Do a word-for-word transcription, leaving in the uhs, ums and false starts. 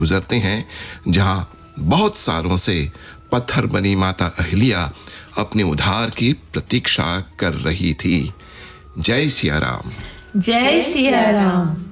गुजरते हैं, जहां बहुत सालों से पत्थर बनी माता अहिल्या अपने उद्धार की प्रतीक्षा कर रही थी। जय सिया राम। जय सिया राम।